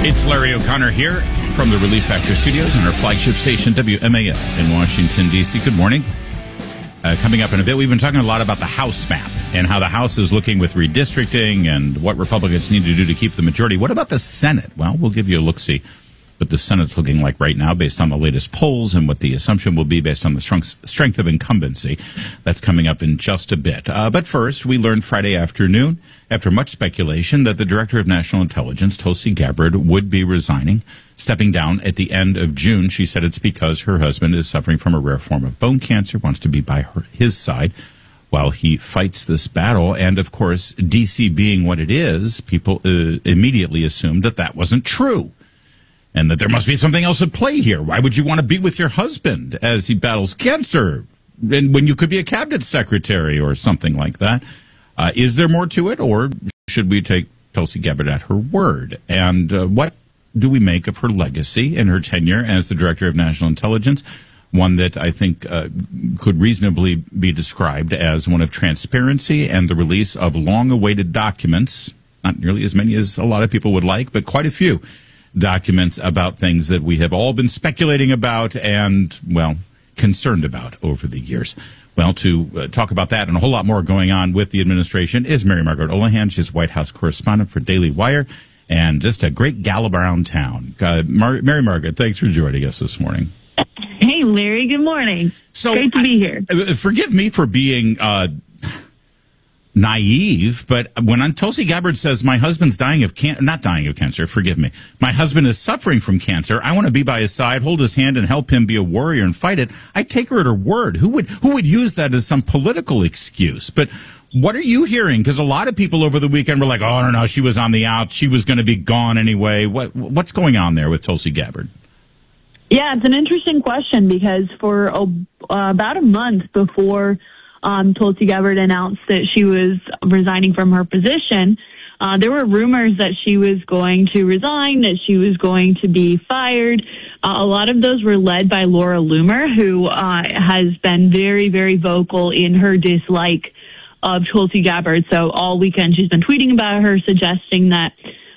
It's Larry O'Connor here from the Relief Factor Studios on our flagship station, WMAL, in Washington, D.C. Good morning. Coming up in a bit, we've been talking a lot about the House map and how the House is looking with redistricting and what Republicans need to do to keep the majority. What about the Senate? Well, we'll give you a look-see what the Senate's looking like right now based on the latest polls and what the assumption will be based on the strength of incumbency. That's coming up in just a bit. But first, we learned Friday afternoon, after much speculation, that the Director of National Intelligence, Tulsi Gabbard, would be resigning, stepping down at the end of June. She said it's because her husband is suffering from a rare form of bone cancer, wants to be by his side while he fights this battle. And, of course, D.C. being what it is, people immediately assumed that that wasn't true, and that there must be something else at play here. Why would you want to be with your husband as he battles cancer, and when you could be a cabinet secretary or something like that? Is there more to it, or should we take Tulsi Gabbard at her word? And what do we make of her legacy and her tenure as the Director of National Intelligence? One that I think could reasonably be described as one of transparency and the release of long-awaited documents, not nearly as many as a lot of people would like, but quite a few documents about things that we have all been speculating about and, well, concerned about over the years. Well, to talk about that and a whole lot more going on with the administration is Mary Margaret Olohan. She's White House correspondent for Daily Wire and just a great gal around town. Mary Margaret, thanks for joining us this morning. Hey, Larry. Good morning. Great to be here. Forgive me for being naive, but when Tulsi Gabbard says my husband's not dying of cancer, forgive me, my husband is suffering from cancer, I want to be by his side, hold his hand, and help him be a warrior and fight it, I take her at her word. Who would use that as some political excuse? But what are you hearing? Because a lot of people over the weekend were like, oh, no, she was on the out, she was going to be gone anyway. What's going on there with Tulsi Gabbard? Yeah, it's an interesting question because for about a month before Tulsi Gabbard announced that she was resigning from her position, there were rumors that she was going to resign, that she was going to be fired. A lot of those were led by Laura Loomer, who has been very, very vocal in her dislike of Tulsi Gabbard. So all weekend she's been tweeting about her, suggesting that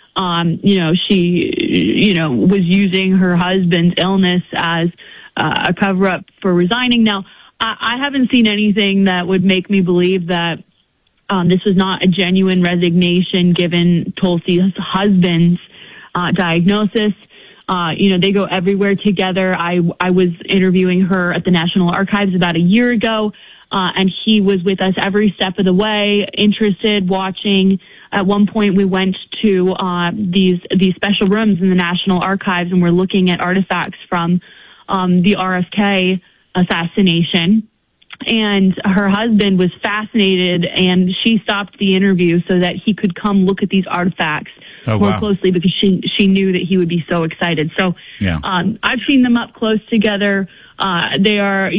she was using her husband's illness as a cover-up for resigning. Now, I haven't seen anything that would make me believe that this was not a genuine resignation given Tulsi's husband's diagnosis. They go everywhere together. I was interviewing her at the National Archives about a year ago, and he was with us every step of the way, interested, watching. At one point, we went to these special rooms in the National Archives, and we're looking at artifacts from the RFK assassination. And her husband was fascinated, and she stopped the interview so that he could come look at these artifacts more closely because she knew that he would be so excited. So yeah. I've seen them up close together. They are,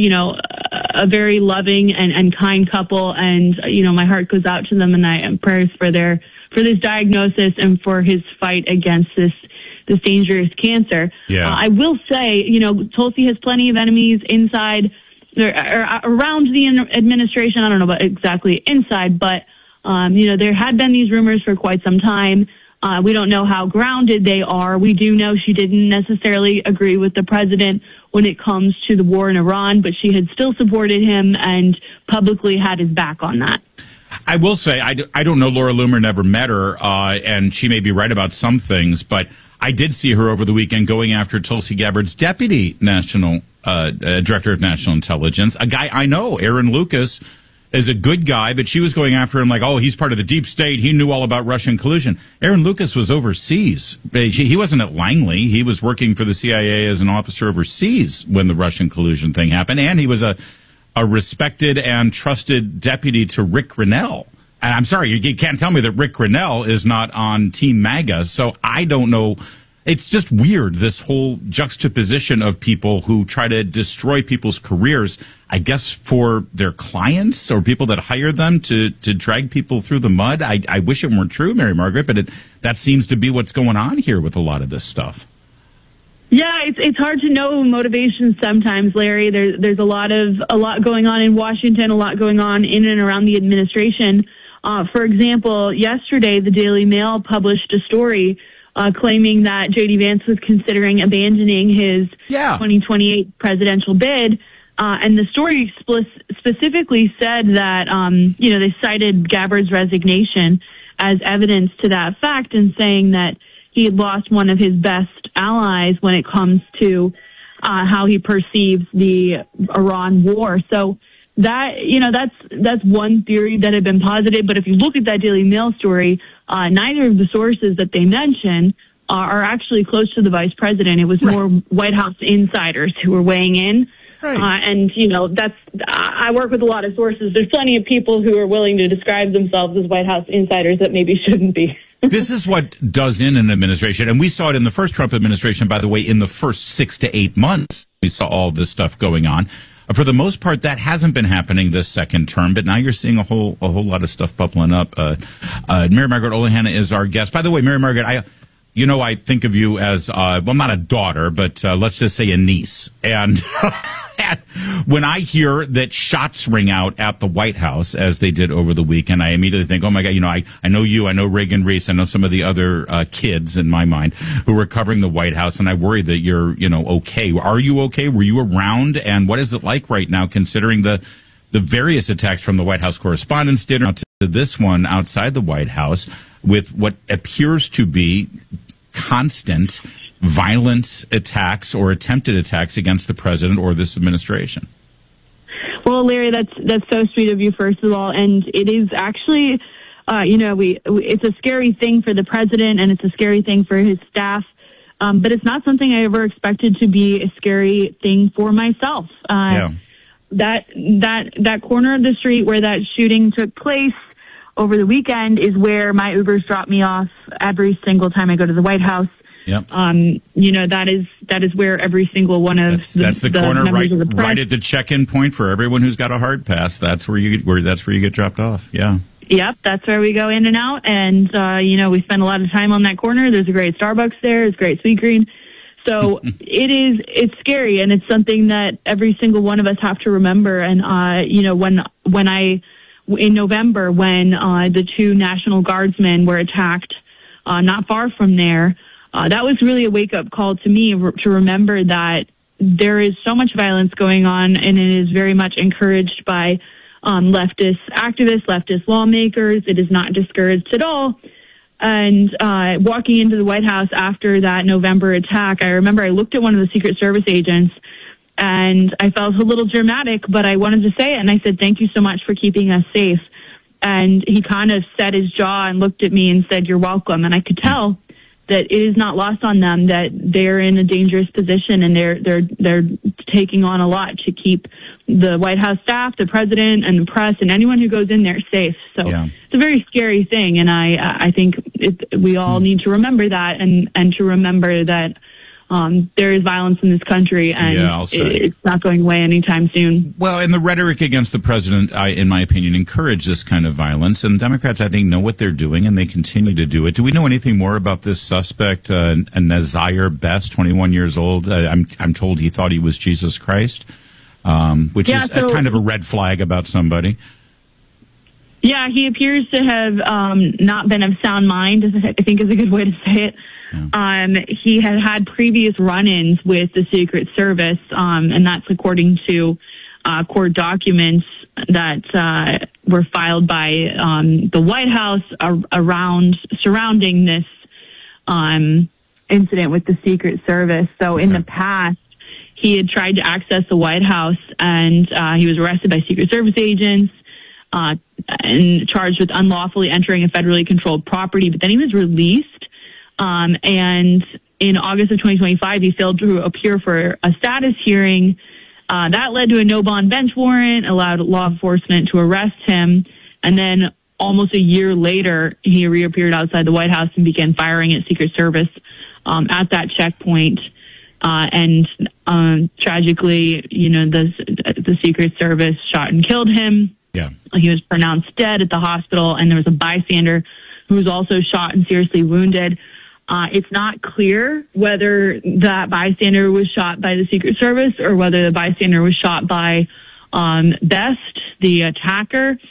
a very loving and kind couple, and my heart goes out to them, and I am prayers for this diagnosis and for his fight against this dangerous cancer. Yeah. I will say, Tulsi has plenty of enemies inside or around the administration. I don't know about exactly inside, but there had been these rumors for quite some time. We don't know how grounded they are. We do know she didn't necessarily agree with the president when it comes to the war in Iran, but she had still supported him and publicly had his back on that. I will say, I don't know Laura Loomer, never met her, and she may be right about some things, but I did see her over the weekend going after Tulsi Gabbard's deputy national director of national intelligence, a guy I know, Aaron Lucas, is a good guy, but she was going after him like, oh, he's part of the deep state. He knew all about Russian collusion. Aaron Lucas was overseas. He wasn't at Langley. He was working for the CIA as an officer overseas when the Russian collusion thing happened, and he was a respected and trusted deputy to Rick Grinnell. And I'm sorry, you can't tell me that Rick Grinnell is not on Team MAGA, so I don't know. It's just weird, this whole juxtaposition of people who try to destroy people's careers, I guess, for their clients or people that hire them to drag people through the mud. I wish it weren't true, Mary Margaret, but that seems to be what's going on here with a lot of this stuff. Yeah, it's hard to know motivations sometimes, Larry. There's a lot going on in Washington, a lot going on in and around the administration. For example, yesterday the Daily Mail published a story claiming that J.D. Vance was considering abandoning his 2028 presidential bid. And the story specifically said that, they cited Gabbard's resignation as evidence to that fact, and saying that he had lost one of his best allies when it comes to how he perceives the Iran war. So that's one theory that had been posited. But if you look at that Daily Mail story, neither of the sources that they mention are actually close to the vice president. It was more White House insiders who were weighing in. Right. I work with a lot of sources. There's plenty of people who are willing to describe themselves as White House insiders that maybe shouldn't be. This is what does in an administration. And we saw it in the first Trump administration, by the way, in the first 6 to 8 months. We saw all this stuff going on. For the most part, that hasn't been happening this second term, but now you're seeing a whole lot of stuff bubbling up. Mary Margaret Olohana is our guest. By the way, Mary Margaret, I think of you as, not a daughter, but let's just say a niece. And when I hear that shots ring out at the White House, as they did over the weekend, I immediately think, oh my God, I know you, I know Reagan Reese, I know some of the other kids in my mind who were covering the White House, and I worry that you're, okay. Are you okay? Were you around? And what is it like right now, considering the various attacks from the White House Correspondents' Dinner to this one outside the White House, with what appears to be constant violent attacks or attempted attacks against the president or this administration? Well, Larry, that's so sweet of you, first of all. And it is actually, it's a scary thing for the president, and it's a scary thing for his staff. But it's not something I ever expected to be a scary thing for myself. That corner of the street where that shooting took place over the weekend is where my Ubers drop me off every single time I go to the White House. Yep. That is where every single one of that's the corner right at the check-in point for everyone who's got a hard pass. That's where you get dropped off. Yeah. Yep, that's where we go in and out, and we spend a lot of time on that corner. There's a great Starbucks there. It's great Sweetgreen. So it's scary, and it's something that every single one of us have to remember. And in November, when the two National Guardsmen were attacked not far from there, that was really a wake-up call to me to remember that there is so much violence going on, and it is very much encouraged by leftist activists, leftist lawmakers. It is not discouraged at all. And walking into the White House after that November attack, I remember I looked at one of the Secret Service agents, and I felt a little dramatic, but I wanted to say it, and I said, "Thank you so much for keeping us safe." And he kind of set his jaw and looked at me and said, "You're welcome." And I could tell that it is not lost on them that they're in a dangerous position, and they're taking on a lot to keep the White House staff, the president, and the press, and anyone who goes in there safe. So It's a very scary thing, and I think we all need to remember that, and to remember that there is violence in this country, and it's not going away anytime soon. Well, and the rhetoric against the president, in my opinion, encouraged this kind of violence. And Democrats, I think, know what they're doing, and they continue to do it. Do we know anything more about this suspect, Nazir Best, 21 years old? I'm told he thought he was Jesus Christ, which is kind of a red flag about somebody. Yeah, he appears to have not been of sound mind, I think is a good way to say it. Yeah. He had previous run-ins with the Secret Service, and that's according to court documents that were filed by the White House surrounding this incident with the Secret Service. So in the past, he had tried to access the White House, and he was arrested by Secret Service agents and charged with unlawfully entering a federally controlled property. But then he was released. And in August of 2025, he failed to appear for a status hearing. That led to a no-bond bench warrant, allowed law enforcement to arrest him. And then almost a year later, he reappeared outside the White House and began firing at Secret Service at that checkpoint. And tragically, the Secret Service shot and killed him. Yeah. He was pronounced dead at the hospital, and there was a bystander who was also shot and seriously wounded. It's not clear whether that bystander was shot by the Secret Service or whether the bystander was shot by Best, the attacker.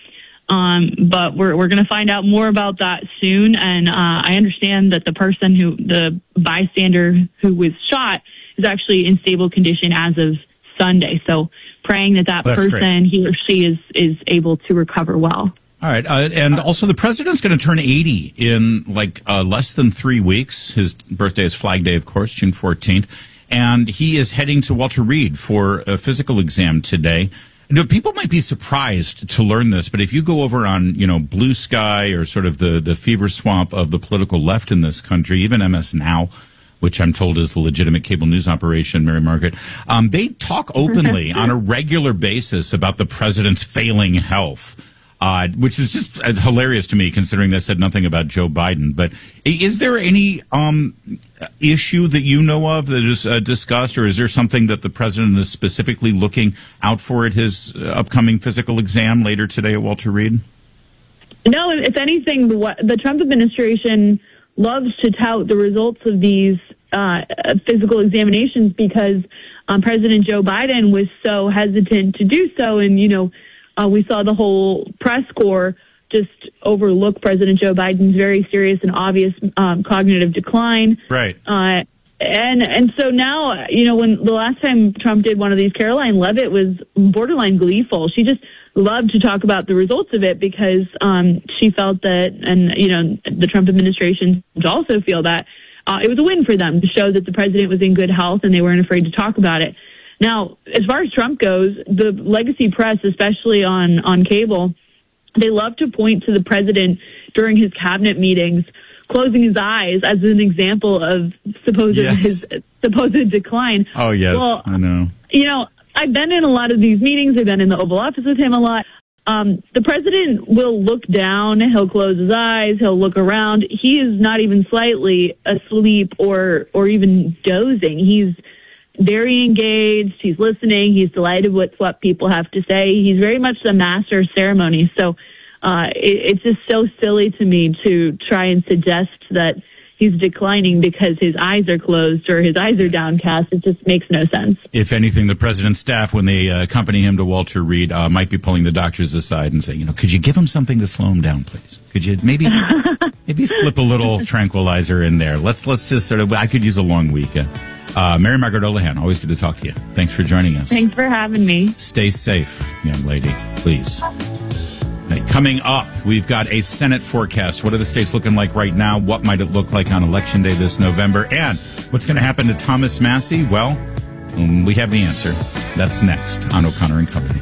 But we're going to find out more about that soon. And I understand that the bystander who was shot, is actually in stable condition as of Sunday. So praying that person, great. He or she is able to recover well. All right. And also the president's going to turn 80 in less than 3 weeks. His birthday is Flag Day, of course, June 14th. And he is heading to Walter Reed for a physical exam today. People might be surprised to learn this, but if you go over on, Blue Sky or sort of the fever swamp of the political left in this country, even MS Now, which I'm told is the legitimate cable news operation, Mary Margaret, they talk openly on a regular basis about the president's failing health. Which is just hilarious to me, considering they said nothing about Joe Biden. But is there any issue that you know of that is discussed, or is there something that the president is specifically looking out for at his upcoming physical exam later today at Walter Reed? No, if anything, the Trump administration loves to tout the results of these physical examinations because President Joe Biden was so hesitant to do so, and we saw the whole press corps just overlook President Joe Biden's very serious and obvious cognitive decline. Right. And so now, when the last time Trump did one of these, Caroline Leavitt was borderline gleeful. She just loved to talk about the results of it because she felt that, and, the Trump administration would also feel that it was a win for them to show that the president was in good health and they weren't afraid to talk about it. Now, as far as Trump goes, the legacy press, especially on cable, they love to point to the president during his cabinet meetings, closing his eyes as an example of his supposed decline. Oh, yes, well, I know. I've been in a lot of these meetings. I've been in the Oval Office with him a lot. The president will look down. He'll close his eyes. He'll look around. He is not even slightly asleep or even dozing. He's very engaged. He's listening. He's delighted with what people have to say. He's very much the master of ceremony. So it's just so silly to me to try and suggest that he's declining because his eyes are closed or his eyes are downcast. It just makes no sense. If anything, the president's staff, when they accompany him to Walter Reed, might be pulling the doctors aside and saying, could you give him something to slow him down, please? Could you maybe slip a little tranquilizer in there? Let's just I could use a long weekend. Mary Margaret Olohan, always good to talk to you. Thanks for joining us. Thanks for having me. Stay safe, young lady, please. Coming up, we've got a Senate forecast. What are the states looking like right now? What might it look like on Election Day this November? And what's going to happen to Thomas Massie? Well, we have the answer. That's next on O'Connor and Company.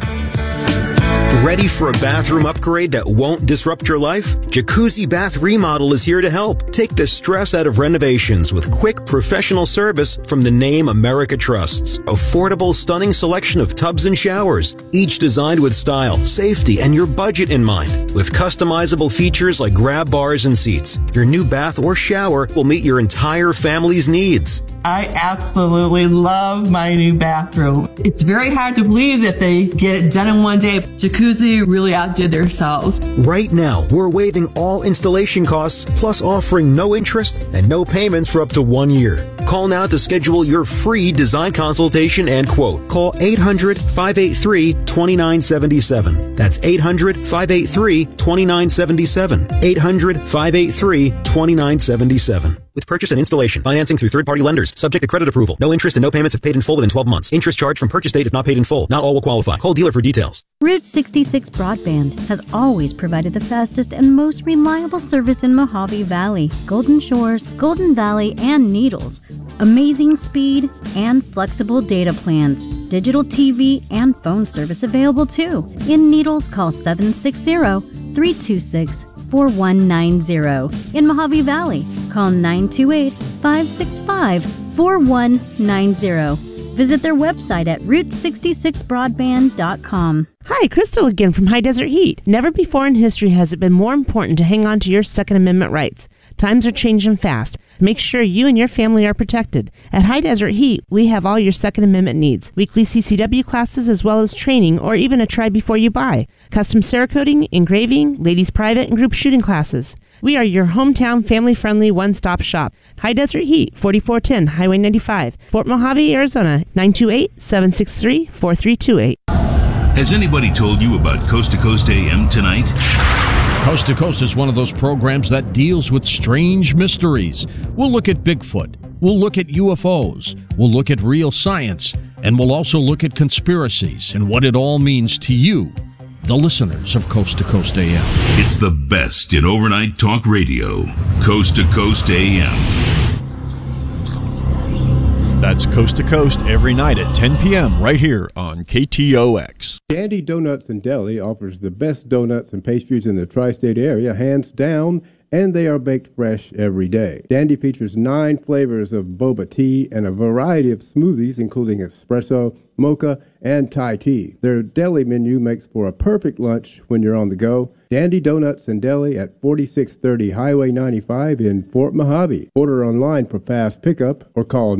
Ready for a bathroom upgrade that won't disrupt your life? Jacuzzi Bath Remodel is here to help. Take the stress out of renovations with quick, professional service from the name America trusts. Affordable, stunning selection of tubs and showers, each designed with style, safety, and your budget in mind. With customizable features like grab bars and seats, your new bath or shower will meet your entire family's needs. I absolutely love my new bathroom. It's very hard to believe that they get it done in one day. Jacuzzi really outdid themselves. Right now, we're waiving all installation costs, plus offering no interest and no payments for up to 1 year. Call now to schedule your free design consultation and quote. Call 800-583-2977. That's 800-583-2977. 800-583-2977. With purchase and installation, financing through third-party lenders, subject to credit approval. No interest and no payments if paid in full within 12 months. Interest charged from purchase date if not paid in full. Not all will qualify. Call dealer for details. Route 66 Broadband has always provided the fastest and most reliable service in Mojave Valley, Golden Shores, Golden Valley, and Needles. Amazing speed and flexible data plans. Digital TV and phone service available too. In Needles, call 760-326-4190. In Mojave Valley, call 928-565-4190. Visit their website at route66broadband.com. Hi, Crystal again from High Desert Heat. Never before in history has it been more important to hang on to your Second Amendment rights. Times are changing fast. Make sure you and your family are protected. At High Desert Heat, we have all your Second Amendment needs. Weekly CCW classes as well as training or even a try before you buy. Custom Cerakoting, engraving, ladies private and group shooting classes. We are your hometown family-friendly one-stop shop. High Desert Heat, 4410 Highway 95, Fort Mojave, Arizona, 928-763-4328. Has anybody told you about Coast to Coast AM tonight? Coast to Coast is one of those programs that deals with strange mysteries. We'll look at Bigfoot. We'll look at UFOs. We'll look at real science. And we'll also look at conspiracies and what it all means to you, the listeners of Coast to Coast AM. It's the best in overnight talk radio. Coast to Coast AM. That's Coast to Coast every night at 10 p.m. right here on KTOX. Dandy Donuts and Deli offers the best donuts and pastries in the tri-state area, hands down, and they are baked fresh every day. Dandy features 9 flavors of boba tea and a variety of smoothies, including espresso, mocha, and Thai tea. Their deli menu makes for a perfect lunch when you're on the go. Dandy Donuts and Deli at 4630 Highway 95 in Fort Mojave. Order online for fast pickup or call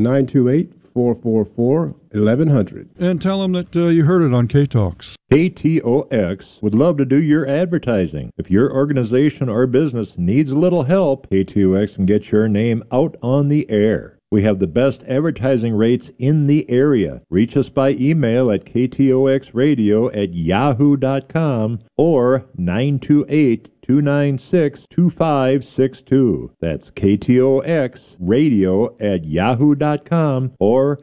928-444-1100. And tell them that you heard it on K-Talks. KTOX would love to do your advertising. If your organization or business needs a little help, KTOX can get your name out on the air. We have the best advertising rates in the area. Reach us by email at ktoxradio@yahoo.com or 928-296-2562. That's ktoxradio@yahoo.com or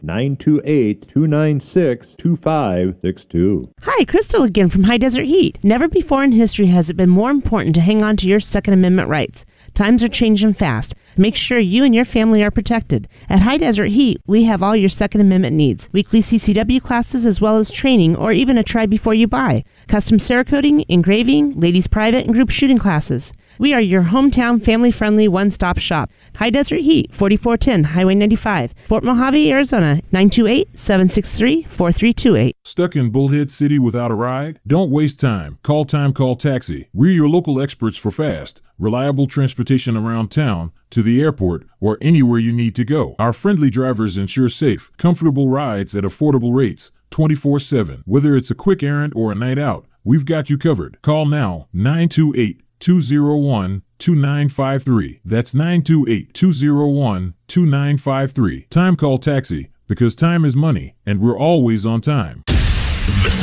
928-296-2562. Hi, Crystal again from High Desert Heat. Never before in history has it been more important to hang on to your Second Amendment rights. Times are changing fast. Make sure you and your family are protected. At High Desert Heat, we have all your Second Amendment needs. Weekly CCW classes as well as training or even a try before you buy. Custom Cerakoting, engraving, ladies private and group shooting classes. We are your hometown family-friendly one-stop shop. High Desert Heat, 4410 Highway 95, Fort Mojave, Arizona, 928-763-4328. Stuck in Bullhead City without a ride? Don't waste time. Call Taxi. We're your local experts for fast, reliable transportation around town, to the airport, or anywhere you need to go. Our friendly drivers ensure safe, comfortable rides at affordable rates, 24/7. Whether it's a quick errand or a night out, we've got you covered. Call now, 928-201-2953. That's 928-201-2953. Time Call Taxi, because time is money, and we're always on time. Listen